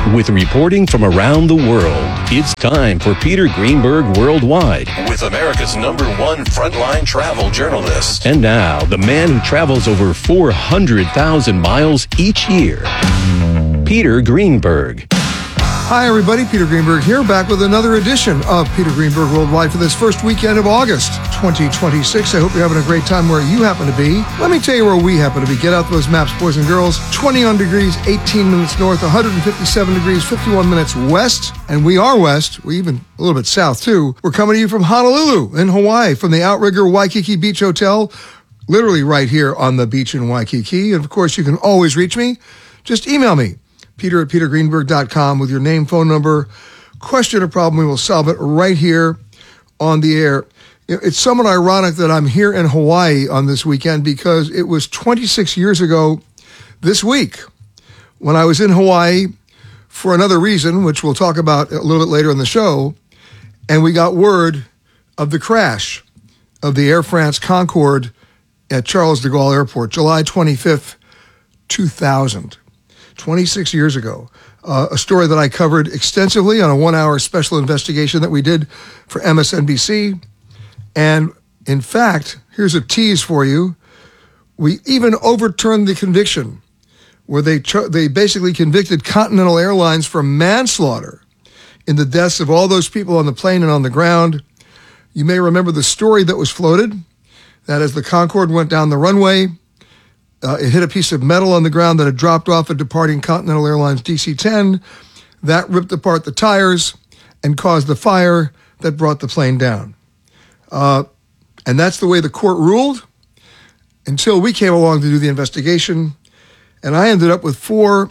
With reporting from around the world, it's time for Peter Greenberg Worldwide with America's #1 frontline travel journalist. And now, the man who travels over 400,000 miles each year, Peter Greenberg. Hi, everybody. Peter Greenberg here, back with another edition of Peter Greenberg Worldwide for this first weekend of August 2026. I hope you're having a great time where you happen to be. Let me tell you where we happen to be. Get out those maps, boys and girls. 21 degrees, 18 minutes north, 157 degrees, 51 minutes west. And we are west. We're even a little bit south, too. We're coming to you from Honolulu in Hawaii, from the Outrigger Waikiki Beach Hotel, literally right here on the beach in Waikiki. And, of course, you can always reach me. Just email me. Peter at petergreenberg.com with your name, phone number, question or problem. We will solve it right here on the air. It's somewhat ironic that I'm here in Hawaii on this weekend because it was 26 years ago this week when I was in Hawaii for another reason, which we'll talk about a little bit later in the show, and we got word of the crash of the Air France Concorde at Charles de Gaulle Airport, July 25th, 2000. 26 years ago, a story that I covered extensively on a 1-hour special investigation that we did for MSNBC. And in fact, here's a tease for you. We even overturned the conviction where they basically convicted Continental Airlines for manslaughter in the deaths of all those people on the plane and on the ground. You may remember the story that was floated, that as the Concorde went down the runway, it hit a piece of metal on the ground that had dropped off a departing Continental Airlines DC-10. That ripped apart the tires and caused the fire that brought the plane down. And that's the way the court ruled until we came along to do the investigation. And I ended up with 4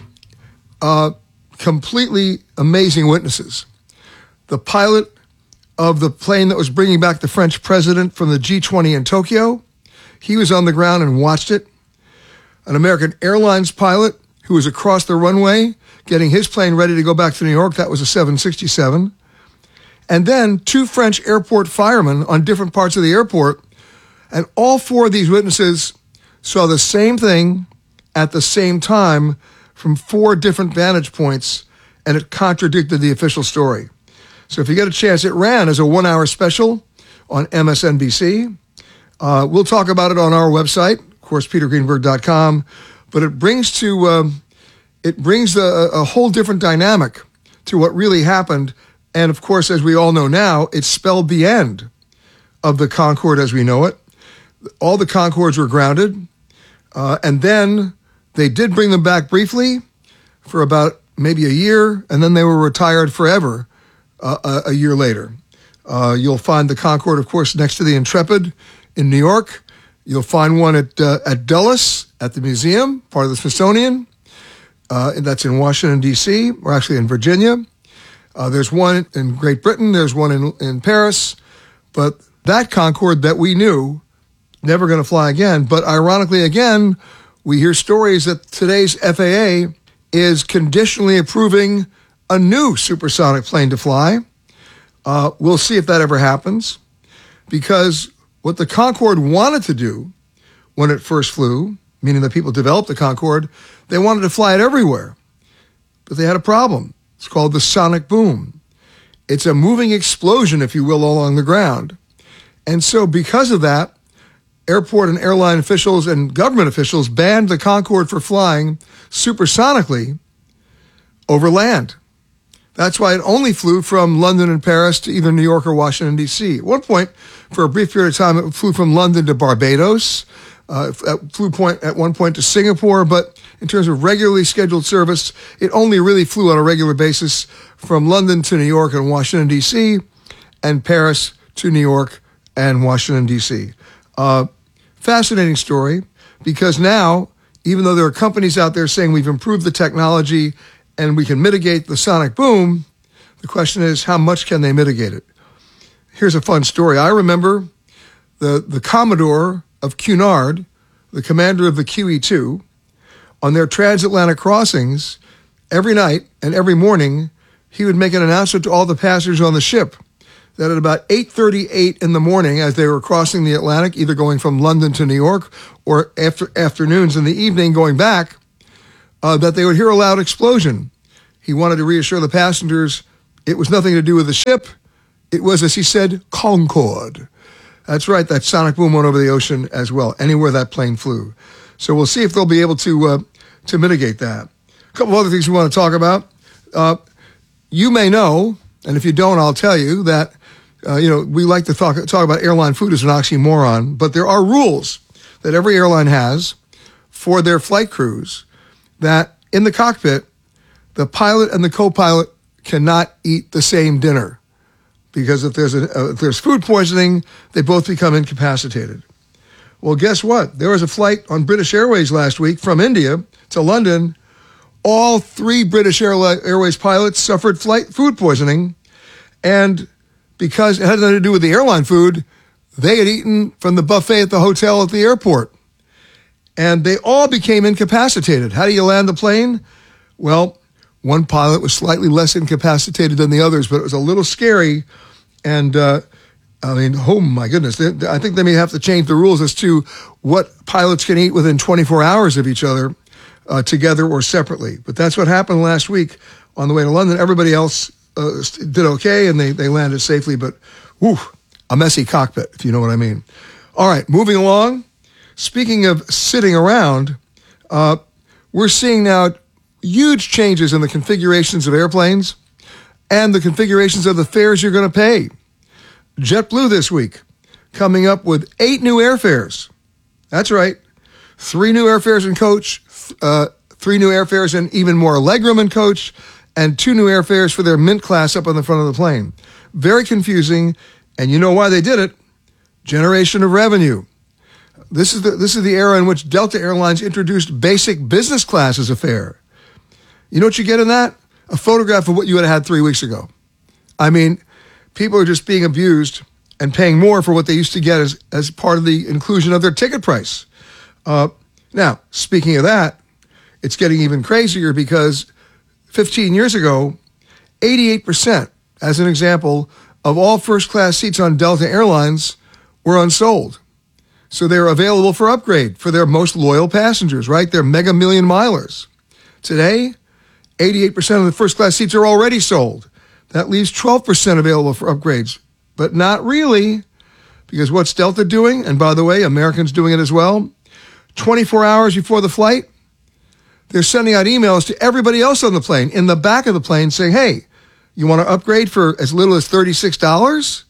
completely amazing witnesses. The pilot of the plane that was bringing back the French president from the G20 in Tokyo, he was on the ground and watched it. An American Airlines pilot who was across the runway getting his plane ready to go back to New York. That was a 767. And then 2 French airport firemen on different parts of the airport. And all 4 of these witnesses saw the same thing at the same time from 4 different vantage points, and it contradicted the official story. So if you get a chance, it ran as a 1-hour special on MSNBC. We'll talk about it on our website. Of course, petergreenberg.com, but it brings a whole different dynamic to what really happened. And of course, as we all know now, it spelled the end of the Concorde as we know it. All the Concordes were grounded. And then they did bring them back briefly for about maybe a year, and then they were retired forever a year later. You'll find the Concorde, of course, next to the Intrepid in New York. You'll find one at Dulles at the museum, part of the Smithsonian. That's in Washington, D.C., or actually in Virginia. There's one in Great Britain. There's one in Paris. But that Concorde that we knew, never going to fly again. But ironically, again, we hear stories that today's FAA is conditionally approving a new supersonic plane to fly. We'll see if that ever happens, because what the Concorde wanted to do when it first flew, meaning the people developed the Concorde, they wanted to fly it everywhere. But they had a problem. It's called the sonic boom. It's a moving explosion, if you will, along the ground. And so because of that, airport and airline officials and government officials banned the Concorde for flying supersonically over land. That's why it only flew from London and Paris to either New York or Washington, D.C. At one point, for a brief period of time, it flew from London to Barbados. At one point to Singapore, but in terms of regularly scheduled service, it only really flew on a regular basis from London to New York and Washington, D.C., and Paris to New York and Washington, D.C. Fascinating story, because now, even though there are companies out there saying we've improved the technology and we can mitigate the sonic boom, the question is, how much can they mitigate it? Here's a fun story. I remember the Commodore of Cunard, the commander of the QE-2, on their transatlantic crossings, every night and every morning, he would make an announcement to all the passengers on the ship that at about 8:38 in the morning, as they were crossing the Atlantic, either going from London to New York or afternoons in the evening going back, that they would hear a loud explosion He wanted to reassure the passengers it was nothing to do with the ship. It was, as he said, Concorde. That's right, that sonic boom went over the ocean as well, anywhere that plane flew. So we'll see if they'll be able to mitigate that. A couple of other things we want to talk about. You may know, and if you don't, I'll tell you, that we like to talk about airline food as an oxymoron, but there are rules that every airline has for their flight crews that in the cockpit, the pilot and the co-pilot cannot eat the same dinner. Because if there's food poisoning, they both become incapacitated. Well, guess what? There was a flight on British Airways last week from India to London. All 3 British Airways pilots suffered food poisoning. And because it had nothing to do with the airline food, they had eaten from the buffet at the hotel at the airport. And they all became incapacitated. How do you land the plane? Well, one pilot was slightly less incapacitated than the others, but it was a little scary. And, oh my goodness, I think they may have to change the rules as to what pilots can eat within 24 hours of each other, together or separately. But that's what happened last week on the way to London. Everybody else did okay, and they landed safely, but a messy cockpit, if you know what I mean. All right, moving along. Speaking of sitting around, we're seeing now huge changes in the configurations of airplanes and the configurations of the fares you're going to pay. JetBlue this week coming up with 8 new airfares. That's right. 3 new airfares in coach, 3 new airfares and even more legroom in coach, and 2 new airfares for their Mint class up on the front of the plane. Very confusing, and you know why they did it. Generation of revenue. This is the era in which Delta Airlines introduced basic business class as a fare. You know what you get in that? A photograph of what you had 3 weeks ago. I mean, people are just being abused and paying more for what they used to get as part of the inclusion of their ticket price. Now, speaking of that, it's getting even crazier because 15 years ago, 88%, as an example, of all first-class seats on Delta Airlines were unsold. So they're available for upgrade for their most loyal passengers, right? They're mega million milers. Today, 88% of the first-class seats are already sold. That leaves 12% available for upgrades. But not really, because what's Delta doing? And by the way, American's doing it as well. 24 hours before the flight, they're sending out emails to everybody else on the plane, in the back of the plane, saying, hey, you want to upgrade for as little as $36?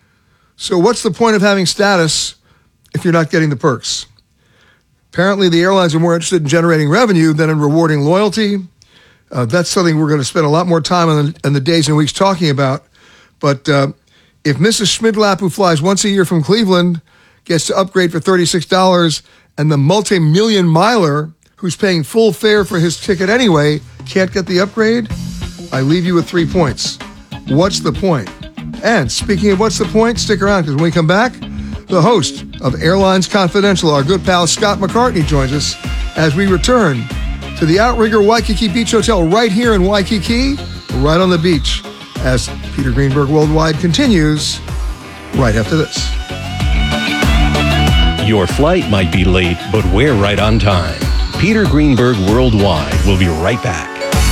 So what's the point of having status if you're not getting the perks? Apparently, the airlines are more interested in generating revenue than in rewarding loyalty. That's something we're going to spend a lot more time in the days and weeks talking about. But if Mrs. Schmidlap, who flies once a year from Cleveland, gets to upgrade for $36, and the multi-million miler who's paying full fare for his ticket anyway can't get the upgrade, I leave you with 3 points. What's the point? And speaking of what's the point, stick around, because when we come back, the host of Airlines Confidential, our good pal Scott McCartney, joins us as we return to the Outrigger Waikiki Beach Hotel right here in Waikiki, right on the beach, as Peter Greenberg Worldwide continues right after this. Your flight might be late, but we're right on time. Peter Greenberg Worldwide will be right back.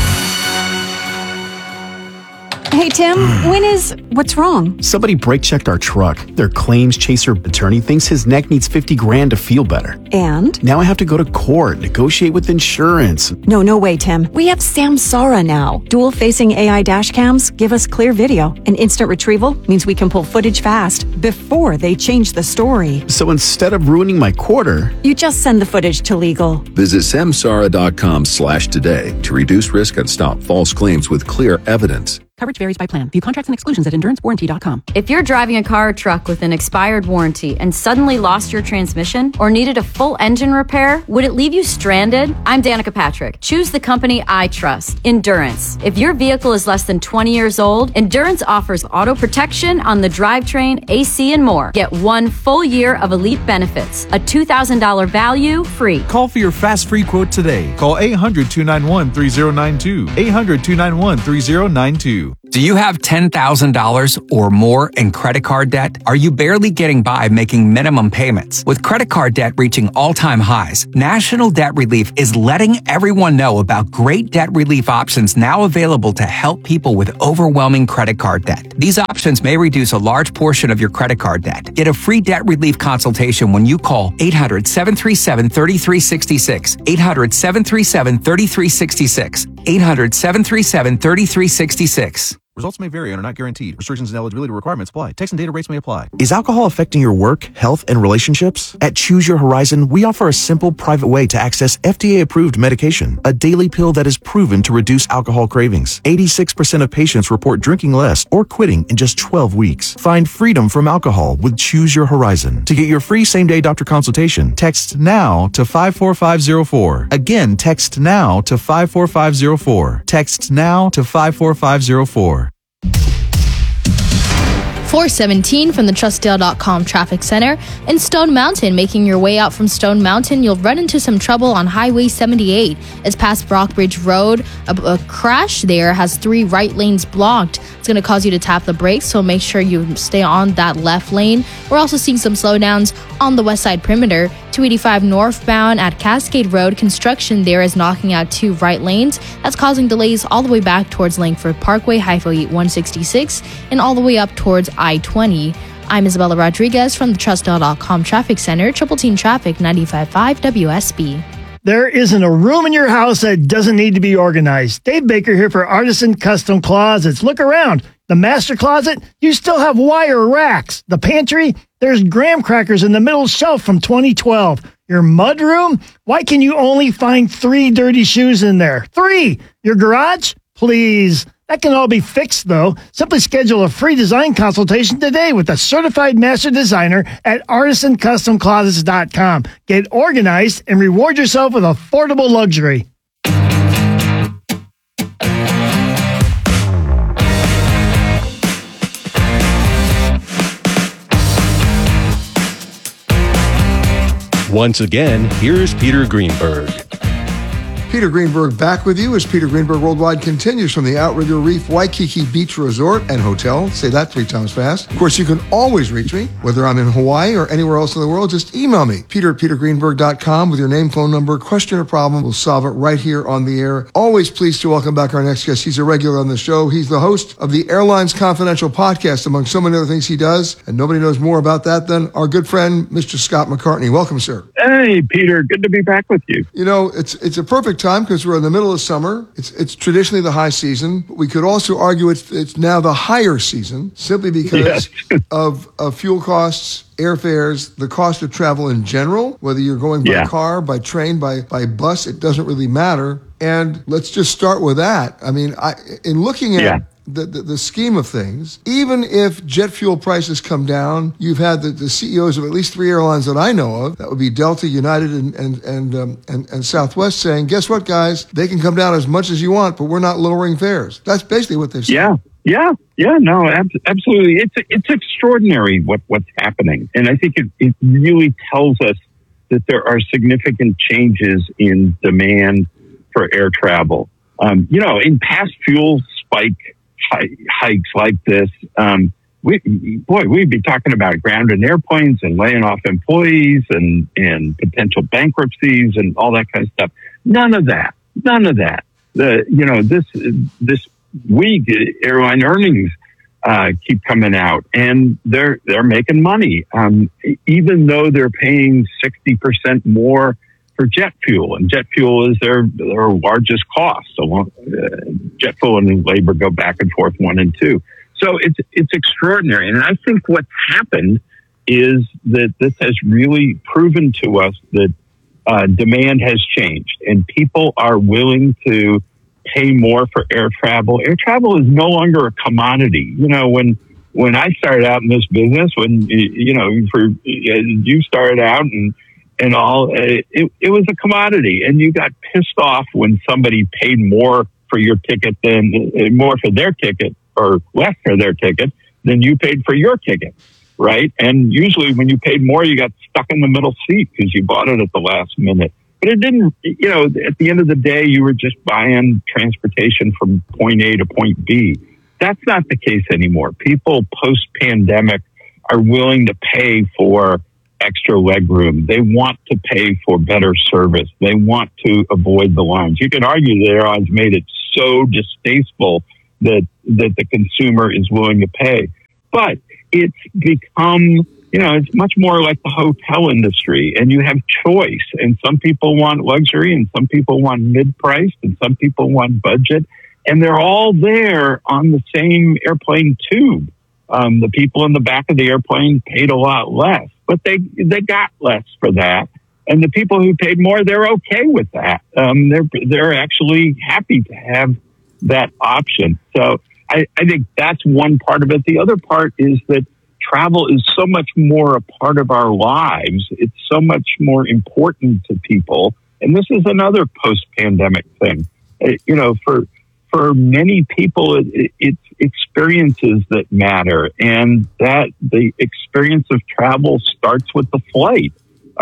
Hey, Tim, what's wrong? Somebody brake checked our truck. Their claims chaser attorney thinks his neck needs $50,000 to feel better. And? Now I have to go to court, negotiate with insurance. No way, Tim. We have Samsara now. Dual-facing AI dash cams give us clear video, and instant retrieval means we can pull footage fast before they change the story. So instead of ruining my quarter, you just send the footage to legal. Visit samsara.com/today to reduce risk and stop false claims with clear evidence. Coverage varies by plan. View contracts and exclusions at endurancewarranty.com. If you're driving a car or truck with an expired warranty and suddenly lost your transmission or needed a full engine repair, would it leave you stranded? I'm Danica Patrick. Choose the company I trust, Endurance. If your vehicle is less than 20 years old, Endurance offers auto protection on the drivetrain, AC, and more. Get 1 full year of elite benefits, a $2,000 value free. Call for your fast free quote today. Call 800-291-3092. 800-291-3092. Do you have $10,000 or more in credit card debt? Are you barely getting by making minimum payments? With credit card debt reaching all-time highs, National Debt Relief is letting everyone know about great debt relief options now available to help people with overwhelming credit card debt. These options may reduce a large portion of your credit card debt. Get a free debt relief consultation when you call 800-737-3366, 800-737-3366, 800-737-3366. Results may vary and are not guaranteed. Restrictions and eligibility requirements apply. Text and data rates may apply. Is alcohol affecting your work, health, and relationships? At Choose Your Horizon, we offer a simple, private way to access FDA-approved medication, a daily pill that is proven to reduce alcohol cravings. 86% of patients report drinking less or quitting in just 12 weeks. Find freedom from alcohol with Choose Your Horizon. To get your free same-day doctor consultation, text NOW to 54504. Again, text NOW to 54504. Text NOW to 54504. 417 from the Trustdale.com Traffic Center. In Stone Mountain, making your way out from Stone Mountain, you'll run into some trouble on Highway 78. It's past Brockbridge Road. A crash there has 3 right lanes blocked. It's going to cause you to tap the brakes, so make sure you stay on that left lane. We're also seeing some slowdowns on the west side perimeter. 285 northbound at Cascade Road, construction there is knocking out 2 right lanes. That's causing delays all the way back towards Langford Parkway, Highway 166, and all the way up towards I-20. I'm Isabella Rodriguez from the Trustdale.com Traffic Center, Triple Team Traffic 95.5 WSB. There isn't a room in your house that doesn't need to be organized. Dave Baker here for Artisan Custom Closets. Look around. The master closet, you still have wire racks. The pantry, there's graham crackers in the middle shelf from 2012. Your mudroom, why can you only find 3 dirty shoes in there? 3! Your garage? Please. That can all be fixed, though. Simply schedule a free design consultation today with a certified master designer at artisancustomclosets.com. Get organized and reward yourself with affordable luxury. Once again, here's Peter Greenberg. Peter Greenberg back with you as Peter Greenberg Worldwide continues from the Outrigger Reef Waikiki Beach Resort and Hotel. Say that 3 times fast. Of course, you can always reach me, whether I'm in Hawaii or anywhere else in the world. Just email me, peter@petergreenberg.com with your name, phone number, question or problem. We'll solve it right here on the air. Always pleased to welcome back our next guest. He's a regular on the show. He's the host of the Airlines Confidential podcast, among so many other things he does. And nobody knows more about that than our good friend, Mr. Scott McCartney. Welcome, sir. Hey, Peter. Good to be back with you. You know, it's a perfect time because we're in the middle of summer. It's traditionally the high season. But we could also argue it's now the higher season simply because of fuel costs, airfares, the cost of travel in general, whether you're going by car, by train, by bus, it doesn't really matter. And let's just start with that. I mean, in looking at the scheme of things, even if jet fuel prices come down, you've had the CEOs of at least 3 airlines that I know of, that would be Delta, United, and Southwest, saying, guess what, guys? They can come down as much as you want, but we're not lowering fares. That's basically what they've said. Yeah, no, absolutely. It's extraordinary what's happening. And I think it really tells us that there are significant changes in demand for air travel. In past fuel spike hikes like this, we'd be talking about grounded airplanes and laying off employees and potential bankruptcies and all that kind of stuff. None of that. This week airline earnings keep coming out, and they're making money, even though they're paying 60% more for jet fuel, and jet fuel is their largest cost. So jet fuel and labor go back and forth 1 and 2. So it's extraordinary, and I think what's happened is that this has really proven to us that demand has changed, and people are willing to pay more for air travel. Air travel is no longer a commodity. When I started out in this business, you started out and all, it was a commodity, and you got pissed off when somebody paid more for your ticket more for their ticket or less for their ticket than you paid for your ticket, right? And usually when you paid more, you got stuck in the middle seat because you bought it at the last minute. But it didn't, at the end of the day, you were just buying transportation from point A to point B. that's not the case anymore. People post-pandemic are willing to pay for extra legroom. They want to pay for better service. They want to avoid the lines. You can argue that airlines made it so distasteful that the consumer is willing to pay. But it's become, it's much more like the hotel industry, and you have choice. And some people want luxury, and some people want mid-priced, and some people want budget. And they're all there on the same airplane tube. The people in the back of the airplane paid a lot less, but they got less for that. And the people who paid more, they're okay with that. They're actually happy to have that option. So I think that's one part of it. The other part is that travel is so much more a part of our lives. It's so much more important to people. And this is another post-pandemic thing. For many people, it's experiences that matter, and that the experience of travel starts with the flight.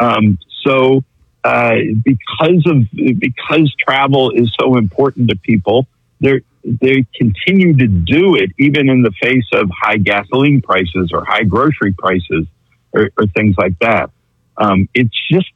Because travel is so important to people, they continue to do it even in the face of high gasoline prices or high grocery prices or things like that. It's just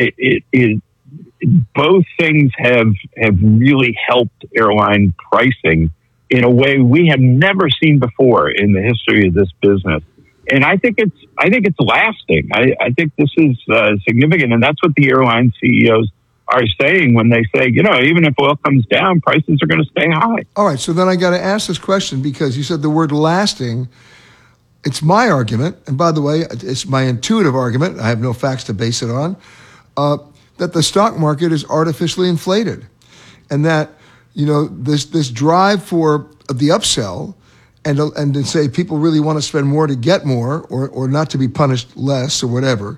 both things have really helped airline pricing in a way we have never seen before in the history of this business. And I think it's lasting. I think this is significant, and that's what the airline CEOs are saying when they say, even if oil comes down, prices are going to stay high. All right, so then I got to ask this question, because you said the word lasting. It's my argument, and by the way, it's my intuitive argument. I have no facts to base it on. That the stock market is artificially inflated, and that this drive for the upsell, and to say people really want to spend more to get more, or not to be punished less, or whatever,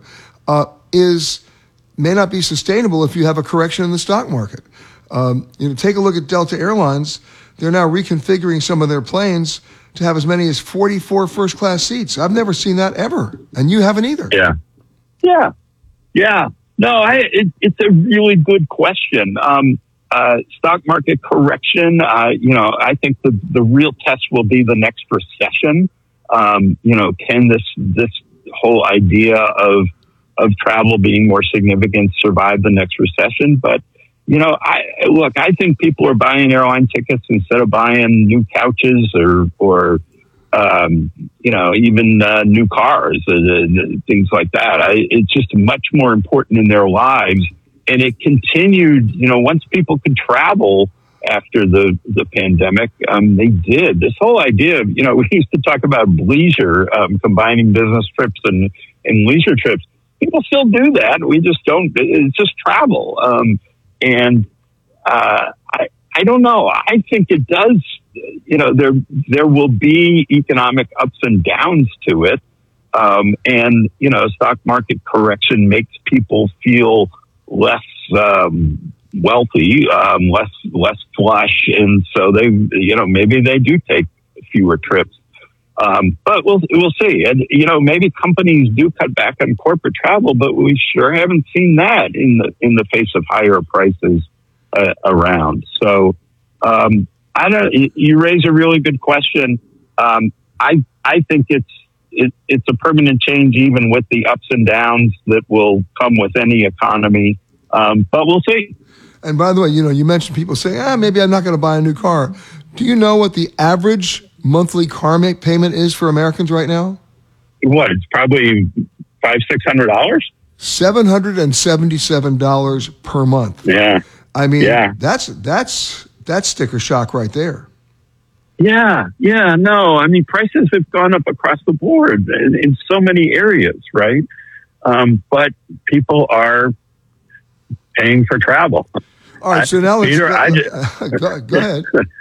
may not be sustainable if you have a correction in the stock market. Take a look at Delta Airlines. They're now reconfiguring some of their planes to have as many as 44 first-class seats. I've never seen that ever, and you haven't either. Yeah. No, it's a really good question. Stock market correction. I think the real test will be the next recession. Can this whole idea of travel being more significant survive the next recession? But I think people are buying airline tickets instead of buying new couches or even new cars, things like that. It's just much more important in their lives. And it continued, once people could travel after the pandemic, they did. This whole idea of, we used to talk about leisure, combining business trips and leisure trips. People still do that. We just don't. It's just travel. I don't know. I think it does. There will be economic ups and downs to it. Stock market correction makes people feel less wealthy, less flush. And so maybe they do take fewer trips. But we'll see. And, maybe companies do cut back on corporate travel, but we sure haven't seen that in the face of higher prices around. So, you raise a really good question. I think it's a permanent change, even with the ups and downs that will come with any economy. But we'll see. And by the way, you mentioned people saying, maybe I'm not going to buy a new car. Do you know what the average monthly car payment is for Americans right now? What? It's probably $500-600. $777 per month. Yeah. I mean, that's sticker shock right there. Yeah. No, I mean, prices have gone up across the board in so many areas, right? But people are paying for travel. All right, so now Peter, go ahead.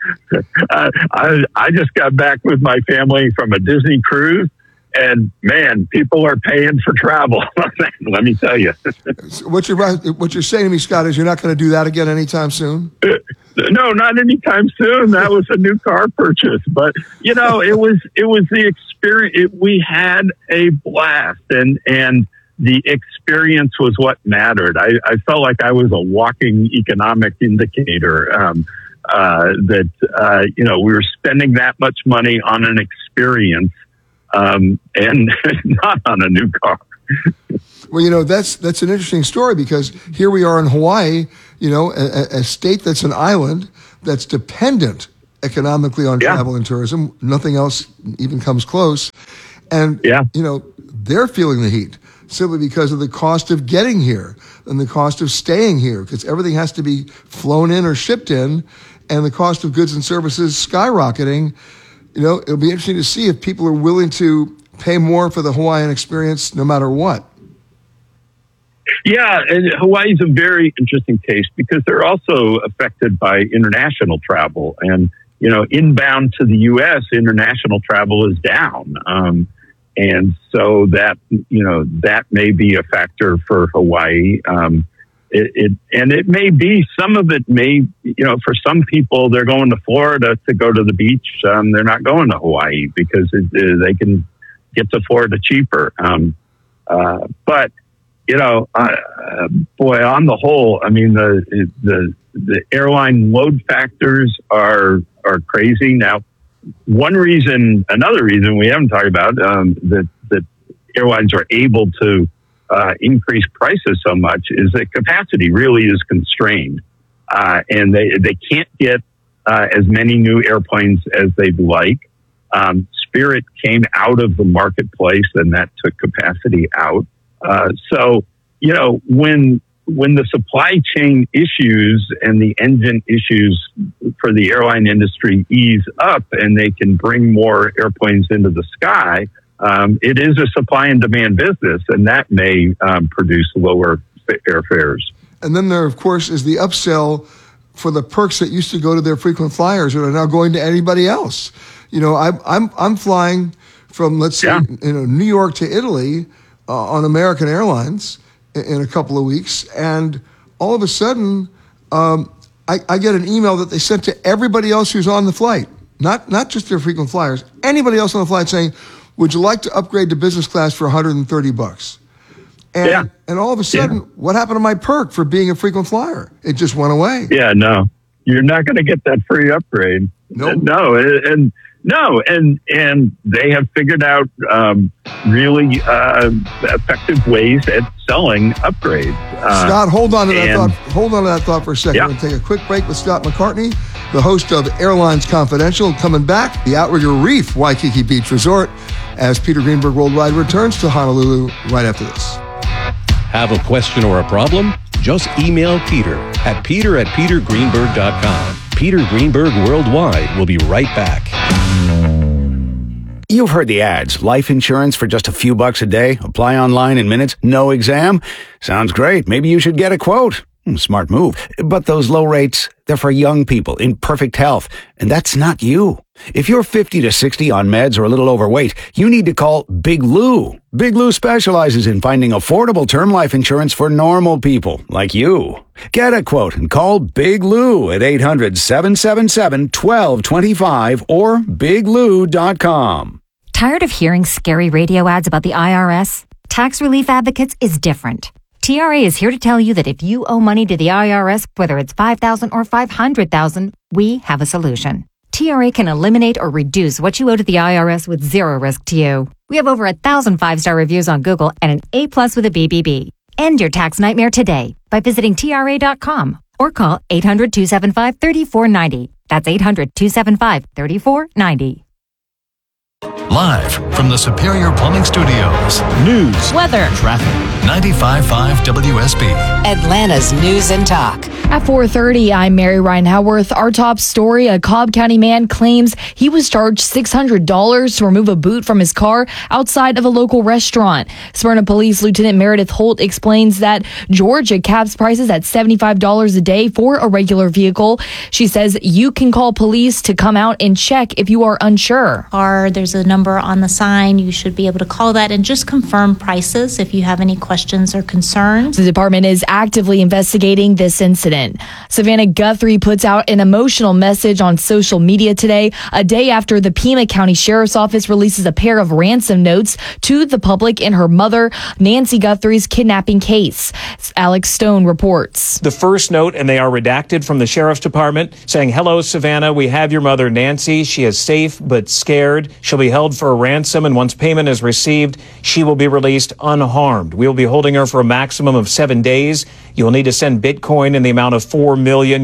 I just got back with my family from a Disney cruise, and man, people are paying for travel. Let me tell you. What you're saying to me, Scott, is you're not going to do that again anytime soon? No, not anytime soon. That was a new car purchase, but it was the experience. We had a blast, and the experience was what mattered. I felt like I was a walking economic indicator. we were spending that much money on an experience and not on a new car. Well, that's an interesting story, because here we are in Hawaii, a state that's an island that's dependent economically on travel and tourism. Nothing else even comes close. And, they're feeling the heat simply because of the cost of getting here and the cost of staying here, because everything has to be flown in or shipped in, and the cost of goods and services skyrocketing. It'll be interesting to see if people are willing to pay more for the Hawaiian experience no matter what. Yeah, and Hawaii's a very interesting case because they're also affected by international travel. And, inbound to the U.S., international travel is down. And so that may be a factor for Hawaii. It may be, some of it may, for some people, they're going to Florida to go to the beach. They're not going to Hawaii because they can get to Florida cheaper. But, on the whole, I mean, the airline load factors are crazy. Now, another reason we haven't talked about, that airlines are able to increase prices so much is that capacity really is constrained. And they can't get as many new airplanes as they'd like. Spirit came out of the marketplace, and that took capacity out. When the supply chain issues and the engine issues for the airline industry ease up and they can bring more airplanes into the sky, it is a supply and demand business, and that may produce lower airfares. And then there, of course, is the upsell for the perks that used to go to their frequent flyers that are now going to anybody else. I'm flying from, let's say, New York to Italy on American Airlines in a couple of weeks, and all of a sudden, I get an email that they sent to everybody else who's on the flight, not just their frequent flyers, anybody else on the flight, saying, "Would you like to upgrade to business class for $130?" And all of a sudden, what happened to my perk for being a frequent flyer? It just went away. Yeah, no, you're not going to get that free upgrade. Nope. No, and they have figured out really effective ways at selling upgrades. Scott, hold on to that thought. Hold on to that thought for a second. We're going to take a quick break with Scott McCartney, the host of Airlines Confidential. Coming back, the Outrigger Reef Waikiki Beach Resort, as Peter Greenberg Worldwide returns to Honolulu right after this. Have a question or a problem? Just email Peter at peter@petergreenberg.com. Peter Greenberg Worldwide will be right back. You've heard the ads. Life insurance for just a few bucks a day. Apply online in minutes. No exam. Sounds great. Maybe you should get a quote. Smart move. But those low rates, they're for young people in perfect health. And that's not you. If you're 50 to 60 on meds or a little overweight, you need to call Big Lou. Big Lou specializes in finding affordable term life insurance for normal people like you. Get a quote and call Big Lou at 800-777-1225 or biglou.com. Tired of hearing scary radio ads about the IRS? Tax Relief Advocates is different. TRA is here to tell you that if you owe money to the IRS, whether it's $5,000 or $500,000, we have a solution. TRA can eliminate or reduce what you owe to the IRS with zero risk to you. We have over 1,000 5-star reviews on Google and an A+ with a BBB. End your tax nightmare today by visiting TRA.com or call 800-275-3490. That's 800-275-3490. Live from the Superior Plumbing Studios. News, weather, traffic. 95.5 WSB. Atlanta's News and Talk. At 4:30, I'm Mary Ryan Howarth. Our top story, a Cobb County man claims he was charged $600 to remove a boot from his car outside of a local restaurant. Smyrna Police Lieutenant Meredith Holt explains that Georgia caps prices at $75 a day for a regular vehicle. She says you can call police to come out and check if you are unsure. There's There's a number on the sign. You should be able to call that and just confirm prices if you have any questions or concerns. The department is actively investigating this incident. Savannah Guthrie puts out an emotional message on social media today, a day after the Pima County Sheriff's Office releases a pair of ransom notes to the public in her mother, Nancy Guthrie's kidnapping case. Alex Stone reports. The first note, and they are redacted from the Sheriff's Department, saying, "Hello, Savannah. We have your mother, Nancy. She is safe but scared. She'll be held for a ransom, and once payment is received, she will be released unharmed. We will be holding her for a maximum of 7 days. You will need to send Bitcoin in the amount of $4 million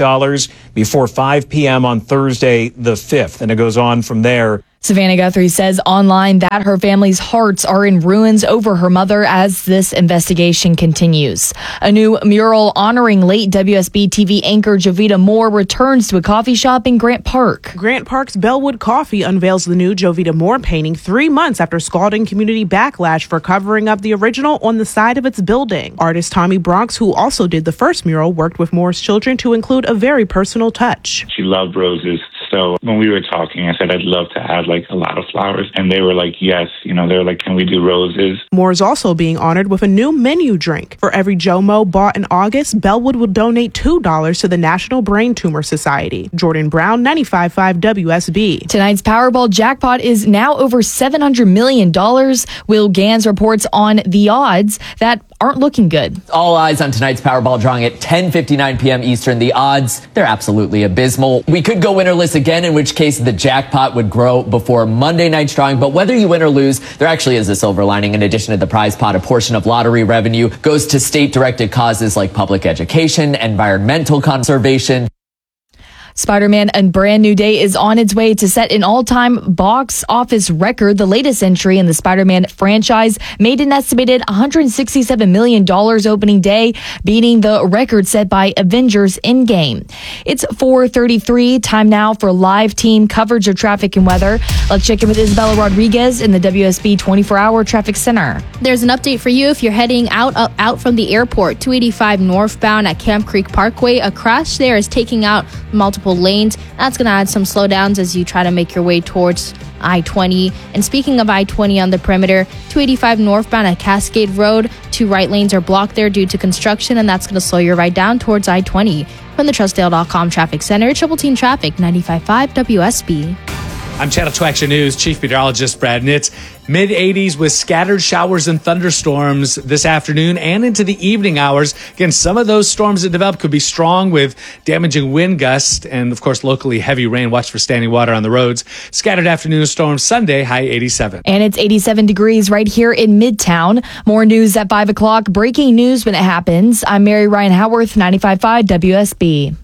before 5 p.m. on Thursday, the 5th. And it goes on from there. Savannah Guthrie says online that her family's hearts are in ruins over her mother as this investigation continues. A new mural honoring late WSB TV anchor Jovita Moore returns to a coffee shop in Grant Park. Grant Park's Bellwood Coffee unveils the new Jovita Moore painting 3 months after scalding community backlash for covering up the original on the side of its building. Artist Tommy Bronx, who also did the first mural, worked with Moore's children to include a very personal touch. She loved roses. So when we were talking, I said, I'd love to add like a lot of flowers. And they were like, yes, they were like, can we do roses? Moore is also being honored with a new menu drink. For every Jomo bought in August, Bellwood will donate $2 to the National Brain Tumor Society. Jordan Brown, 95.5 WSB. Tonight's Powerball jackpot is now over $700 million. Will Gans reports on the odds that aren't looking good. All eyes on tonight's Powerball drawing at 10:59 p.m. Eastern. The odds, they're absolutely abysmal. We could go winnerless again, in which case the jackpot would grow before Monday night's drawing. But whether you win or lose, there actually is a silver lining. In addition to the prize pot, a portion of lottery revenue goes to state-directed causes like public education, environmental conservation. Spider-Man: A Brand New Day is on its way to set an all-time box office record. The latest entry in the Spider-Man franchise made an estimated $167 million opening day, beating the record set by Avengers Endgame. It's 4:33. Time now for live team coverage of traffic and weather. Let's check in with Isabella Rodriguez in the WSB 24-hour traffic center. There's an update for you if you're heading out from the airport. 285 northbound at Camp Creek Parkway. A crash there is taking out multiple lanes. That's going to add some slowdowns as you try to make your way towards I-20. And speaking of I-20 on the perimeter, 285 northbound at Cascade Road, 2 right lanes are blocked there due to construction, and that's going to slow your ride down towards I-20. From the TrustDale.com Traffic Center, Triple Team Traffic, 95.5 WSB. I'm Channel 2 Action News Chief Meteorologist Brad Nitz. Mid-80s with scattered showers and thunderstorms this afternoon and into the evening hours. Again, some of those storms that develop could be strong with damaging wind gusts and, of course, locally heavy rain. Watch for standing water on the roads. Scattered afternoon storms Sunday, high 87. And it's 87 degrees right here in Midtown. More news at 5 o'clock. Breaking news when it happens. I'm Mary Ryan Howarth, 95.5 WSB.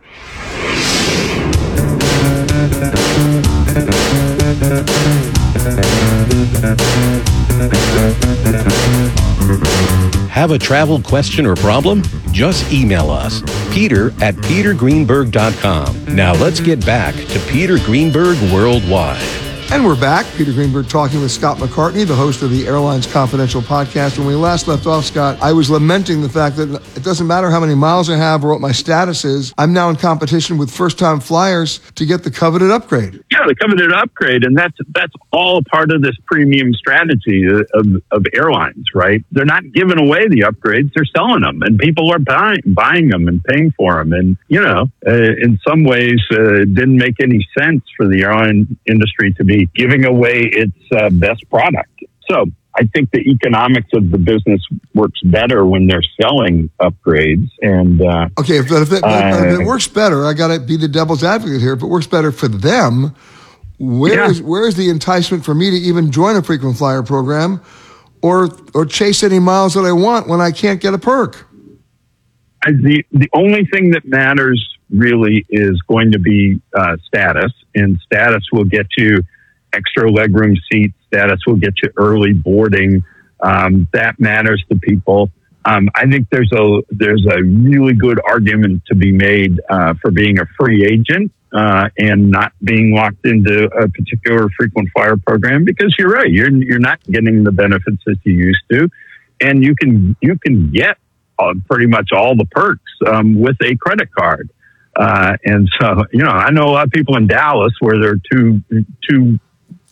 Have a travel question or problem? Just email us, peter@petergreenberg.com. Now let's get back to Peter Greenberg Worldwide. And we're back. Peter Greenberg talking with Scott McCartney, the host of the Airlines Confidential podcast. When we last left off, Scott, I was lamenting the fact that it doesn't matter how many miles I have or what my status is. I'm now in competition with first-time flyers to get the coveted upgrade. Yeah, the coveted upgrade, and that's all part of this premium strategy of airlines, right? They're not giving away the upgrades; they're selling them, and people are buying them and paying for them. And in some ways, it didn't make any sense for the airline industry to be giving away its best product. So I think the economics of the business works better when they're selling upgrades. And okay, but if it works better, I got to be the devil's advocate here. If it works better for them, where is the enticement for me to even join a frequent flyer program or chase any miles that I want when I can't get a perk? The only thing that matters really is going to be status, and status will get you extra legroom seats. Status will get you early boarding. That matters to people. I think there's a really good argument to be made for being a free agent and not being locked into a particular frequent flyer program, because you're right, you're not getting the benefits that you used to, and you can get pretty much all the perks with a credit card. And so, I know a lot of people in Dallas where there are two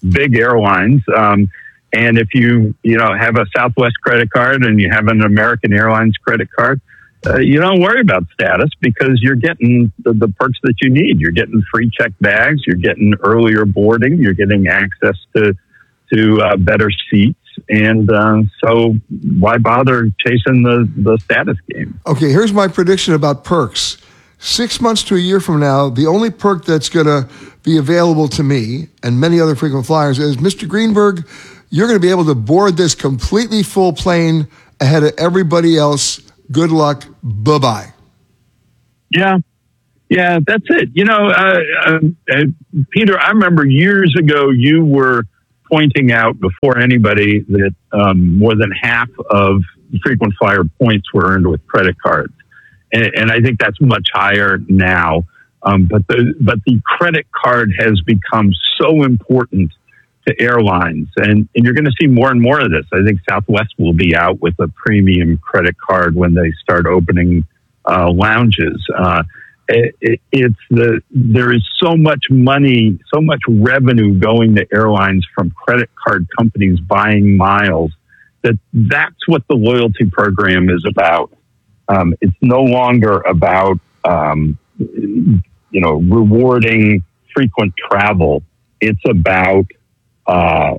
big airlines. And if you have a Southwest credit card and you have an American Airlines credit card, you don't worry about status because you're getting the perks that you need. You're getting free checked bags. You're getting earlier boarding. You're getting access to better seats. And so why bother chasing the status game? Okay, here's my prediction about perks. 6 months to a year from now, the only perk that's going to be available to me and many other frequent flyers is, Mr. Greenberg, you're going to be able to board this completely full plane ahead of everybody else. Good luck. Bye-bye. Yeah, that's it. Peter, I remember years ago you were pointing out before anybody that more than half of frequent flyer points were earned with credit cards. And I think that's much higher now. But the credit card has become so important to airlines. And you're going to see more and more of this. I think Southwest will be out with a premium credit card when they start opening lounges. There is so much money, so much revenue going to airlines from credit card companies buying miles that's what the loyalty program is about. It's no longer about, rewarding frequent travel. It's about how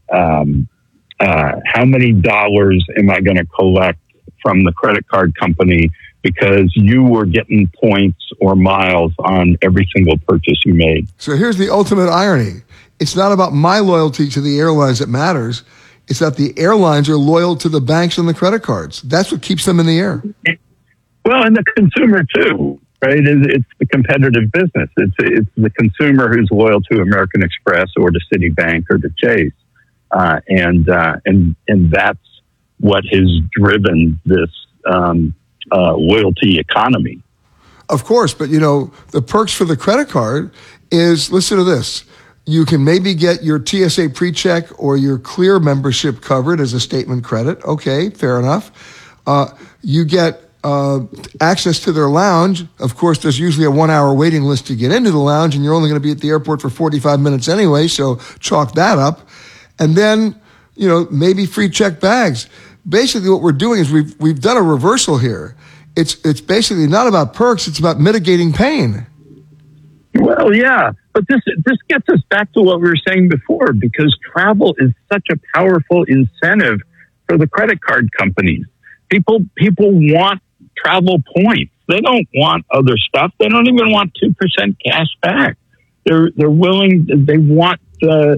many dollars am I going to collect from the credit card company because you were getting points or miles on every single purchase you made. So here's the ultimate irony. It's not about my loyalty to the airlines that matters. It's that the airlines are loyal to the banks and the credit cards. That's what keeps them in the air. Well, and the consumer too, right? It's the competitive business. It's the consumer who's loyal to American Express or to Citibank or to Chase, and that's what has driven this loyalty economy. Of course, but the perks for the credit card is, listen to this. You can maybe get your TSA PreCheck or your Clear membership covered as a statement credit. Okay, fair enough. You get access to their lounge. Of course, there's usually a 1 hour waiting list to get into the lounge, and you're only going to be at the airport for 45 minutes anyway, so chalk that up. And then, maybe free checked bags. Basically, what we're doing is we've done a reversal here. It's basically not about perks, it's about mitigating pain. Well, yeah, but this gets us back to what we were saying before, because travel is such a powerful incentive for the credit card companies. People want travel points. They don't want other stuff. They don't even want 2% cash back. They're willing. They want the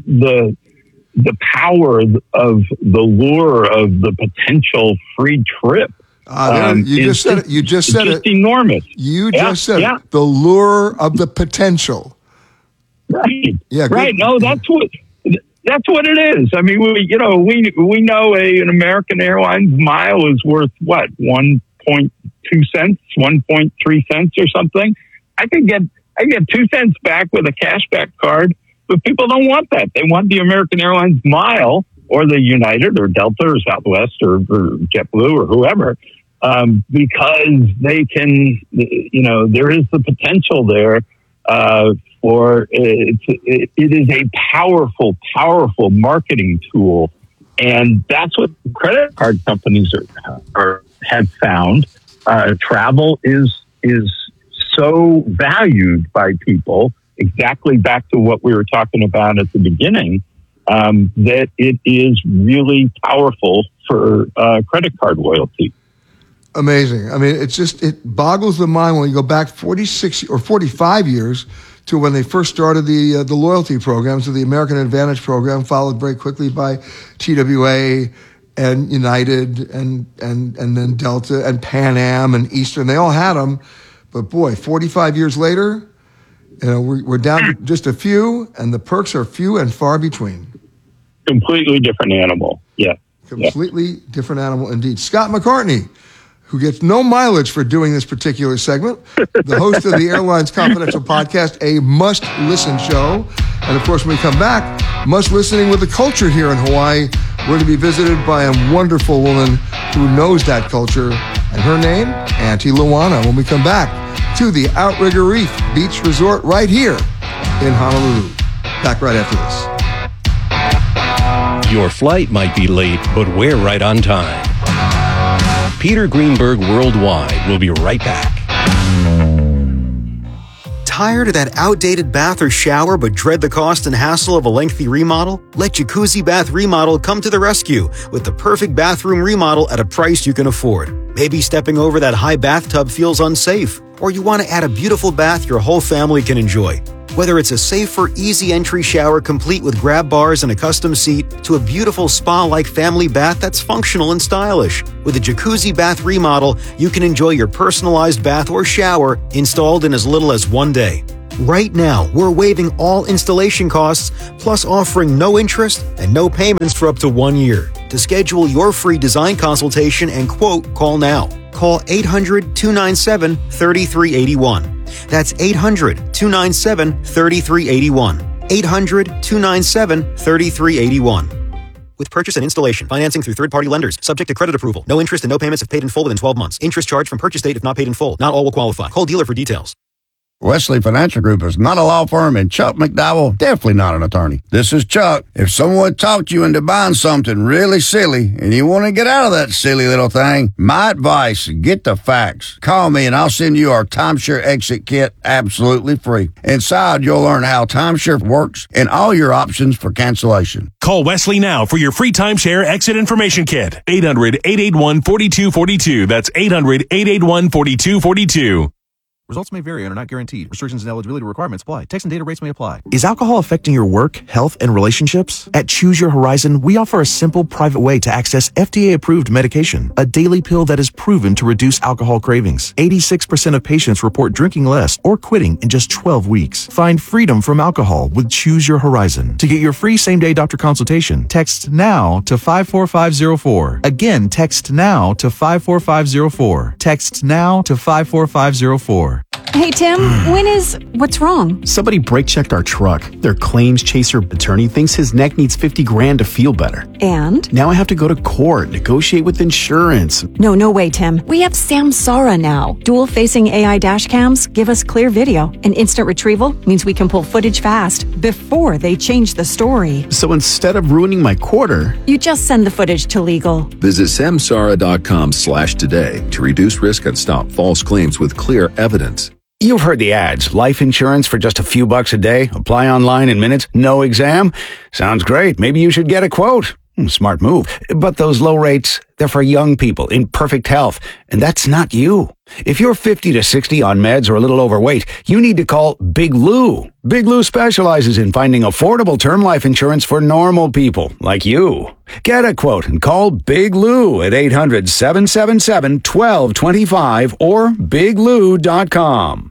power of the lure of the potential free trip. You just said it. You just said it. Enormous. You just said it. The lure of the potential. Right. Yeah. Right. No, that's what it is. I mean, we know an American Airlines mile is worth what, 1.2 cents, 1.3 cents, or something. I get 2 cents back with a cashback card, but people don't want that. They want the American Airlines mile, or the United or Delta or Southwest or JetBlue or whoever, because they can, there is the potential there for it is a powerful marketing tool. And that's what credit card companies have found. Travel is so valued by people, exactly back to what we were talking about at the beginning, that it is really powerful for credit card loyalty. Amazing. I mean, it boggles the mind when you go back 46 or 45 years to when they first started the loyalty programs, so the American Advantage program, followed very quickly by TWA and United and then Delta and Pan Am and Eastern. They all had them, but boy, 45 years later, we're down to just a few, and the perks are few and far between. Completely different animal. Yeah. Completely different animal indeed. Scott McCartney, who gets no mileage for doing this particular segment, the host of the Airlines Confidential podcast, a must-listen show. And of course, when we come back, must-listening with the culture here in Hawaii. We're going to be visited by a wonderful woman who knows that culture, and her name, Auntie Luana, when we come back to the Outrigger Reef Beach Resort right here in Honolulu. Back right after this. Your flight might be late, but we're right on time. Peter Greenberg Worldwide will be right back. Tired of that outdated bath or shower but dread the cost and hassle of a lengthy remodel? Let Jacuzzi Bath Remodel come to the rescue with the perfect bathroom remodel at a price you can afford. Maybe stepping over that high bathtub feels unsafe, or you want to add a beautiful bath your whole family can enjoy. Whether it's a safer, easy entry shower complete with grab bars and a custom seat to a beautiful spa-like family bath that's functional and stylish. With a Jacuzzi Bath Remodel, you can enjoy your personalized bath or shower installed in as little as 1 day. Right now, we're waiving all installation costs, plus offering no interest and no payments for up to 1 year. To schedule your free design consultation and quote, call now. Call 800-297-3381. That's 800-297-3381. 800-297-3381. With purchase and installation, financing through third-party lenders, subject to credit approval. No interest and no payments if paid in full within 12 months. Interest charged from purchase date if not paid in full. Not all will qualify. Call dealer for details. Wesley Financial Group is not a law firm, and Chuck McDowell definitely not an attorney. This is Chuck. If someone talked you into buying something really silly and you want to get out of that silly little thing, my advice, get the facts. Call me and I'll send you our timeshare exit kit absolutely free. Inside, you'll learn how timeshare works and all your options for cancellation. Call Wesley now for your free timeshare exit information kit. 800-881-4242. That's 800-881-4242. Results may vary and are not guaranteed. Restrictions and eligibility requirements apply. Text and data rates may apply. Is alcohol affecting your work, health, and relationships? At Choose Your Horizon, we offer a simple, private way to access FDA-approved medication, a daily pill that is proven to reduce alcohol cravings. 86% of patients report drinking less or quitting in just 12 weeks. Find freedom from alcohol with Choose Your Horizon. To get your free same-day doctor consultation, text NOW to 54504. Again, text NOW to 54504. Text NOW to 54504. Hey, Tim, what's wrong? Somebody brake checked our truck. Their claims chaser attorney thinks his neck needs $50,000 to feel better. And? Now I have to go to court, negotiate with insurance. No way, Tim. We have Samsara now. Dual-facing AI dash cams give us clear video, and instant retrieval means we can pull footage fast before they change the story. So instead of ruining my quarter, you just send the footage to legal. Visit samsara.com/today to reduce risk and stop false claims with clear evidence. You've heard the ads. Life insurance for just a few bucks a day. Apply online in minutes. No exam. Sounds great. Maybe you should get a quote. Smart move. But those low rates, they're for young people in perfect health. And that's not you. If you're 50 to 60 on meds or a little overweight, you need to call Big Lou. Big Lou specializes in finding affordable term life insurance for normal people like you. Get a quote and call Big Lou at 800-777-1225 or biglou.com.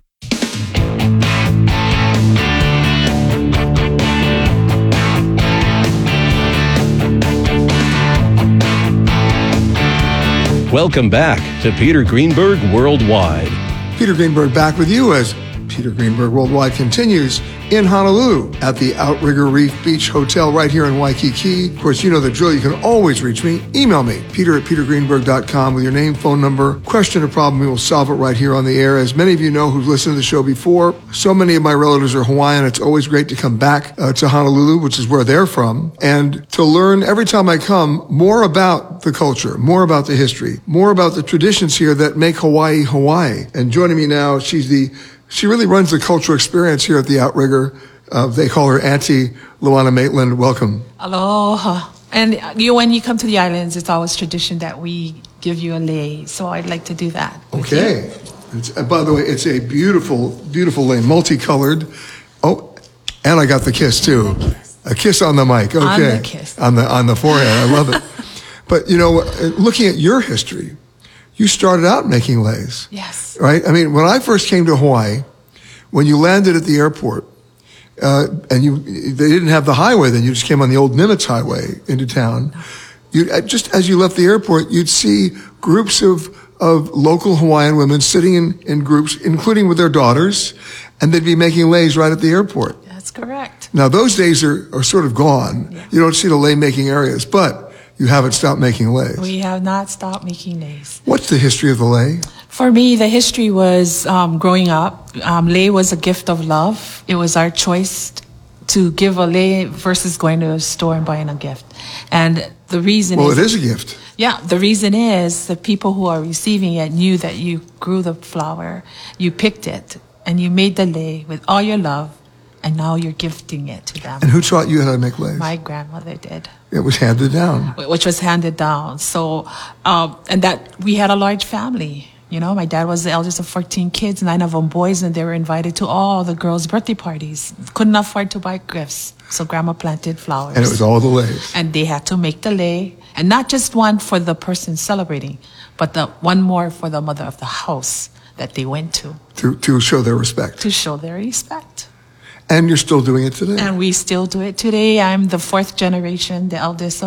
Welcome back to Peter Greenberg Worldwide. Peter Greenberg back with you as Peter Greenberg Worldwide continues in Honolulu at the Outrigger Reef Beach Hotel right here in Waikiki. Of course, you know the drill. You can always reach me. Email me, peter@petergreenberg.com with your name, phone number, question or problem. We will solve it right here on the air. As many of you know who've listened to the show before, so many of my relatives are Hawaiian. It's always great to come back to Honolulu, which is where they're from, and to learn every time I come more about the culture, more about the history, more about the traditions here that make Hawaii, Hawaii. And joining me now, she really runs the cultural experience here at the Outrigger. They call her Auntie Luana Maitland. Welcome. Aloha. And when you come to the islands, it's always tradition that we give you a lei. So I'd like to do that. Okay. By the way, it's a beautiful, beautiful lei, multicolored. Oh, and I got the kiss too. A kiss on the mic. Okay. On the kiss. On the forehead. I love it. But, you know, looking at your history, you started out making leis. Yes. Right? I mean, when I first came to Hawaii, when you landed at the airport, and they didn't have the highway then, you just came on the old Nimitz Highway into town. Just as you left the airport, you'd see groups of local Hawaiian women sitting in groups, including with their daughters, and they'd be making leis right at the airport. That's correct. Now, those days are sort of gone. Yeah. You don't see the lei making areas, but you haven't stopped making leis. We have not stopped making leis. What's the history of the lei? For me, the history was growing up. Lei was a gift of love. It was our choice to give a lei versus going to a store and buying a gift. And the reason Well, it is a gift. Yeah, the reason is the people who are receiving it knew that you grew the flower, you picked it, and you made the lei with all your love, and now you're gifting it to them. And who taught you how to make leis? My grandmother did. It was handed down. Which was handed down. So, and that we had a large family. You know, my dad was the eldest of 14 kids, 9 of them boys, and they were invited to all the girls' birthday parties. Couldn't afford to buy gifts, so Grandma planted flowers. And it was all the leis. And they had to make the lei, and not just one for the person celebrating, but the one more for the mother of the house that they went to. To show their respect. To show their respect. And you're still doing it today. And we still do it today. I'm the 4th generation, the eldest of